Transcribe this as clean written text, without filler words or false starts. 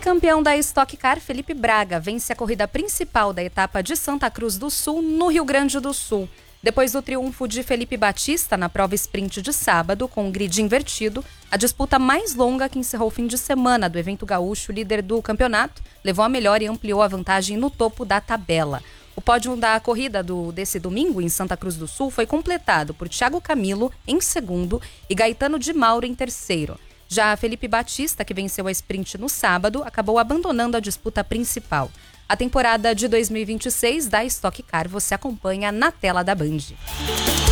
Tricampeão da Stock Car, Felipe Braga vence a corrida principal da etapa de Santa Cruz do Sul, no Rio Grande do Sul. Depois do triunfo de Felipe Batista na prova sprint de sábado, com o grid invertido, a disputa mais longa que encerrou o fim de semana do evento gaúcho, líder do campeonato, levou a melhor e ampliou a vantagem no topo da tabela. O pódio da corrida desse domingo em Santa Cruz do Sul foi completado por Thiago Camilo em segundo e Gaetano de Mauro em terceiro. Já Felipe Batista, que venceu a sprint no sábado, acabou abandonando a disputa principal. A temporada de 2026 da Stock Car você acompanha na tela da Band.